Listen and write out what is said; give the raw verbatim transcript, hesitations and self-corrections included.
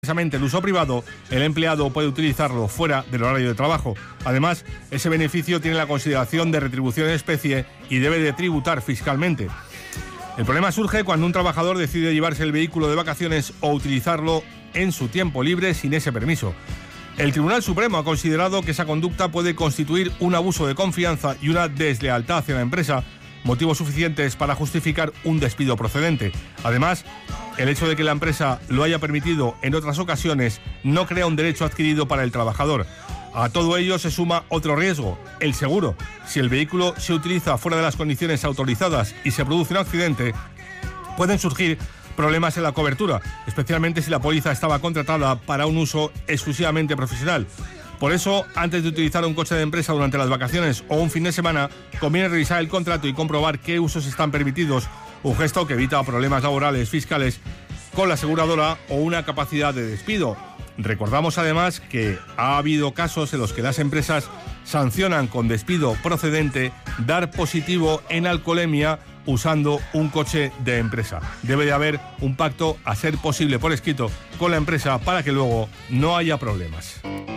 expresamente el uso privado, el empleado puede utilizarlo fuera del horario de trabajo. Además, ese beneficio tiene la consideración de retribución en especie y debe de tributar fiscalmente. El problema surge cuando un trabajador decide llevarse el vehículo de vacaciones o utilizarlo en su tiempo libre sin ese permiso. El Tribunal Supremo ha considerado que esa conducta puede constituir un abuso de confianza y una deslealtad hacia la empresa, motivos suficientes para justificar un despido procedente. Además, el hecho de que la empresa lo haya permitido en otras ocasiones no crea un derecho adquirido para el trabajador. A todo ello se suma otro riesgo, el seguro. Si el vehículo se utiliza fuera de las condiciones autorizadas y se produce un accidente, pueden surgir problemas en la cobertura, especialmente si la póliza estaba contratada para un uso exclusivamente profesional. Por eso, antes de utilizar un coche de empresa durante las vacaciones o un fin de semana, conviene revisar el contrato y comprobar qué usos están permitidos, un gesto que evita problemas laborales, fiscales, con la aseguradora o una capacidad de despido. Recordamos además que ha habido casos en los que las empresas sancionan con despido procedente dar positivo en alcoholemia usando un coche de empresa. Debe de haber un pacto, a ser posible por escrito, con la empresa para que luego no haya problemas.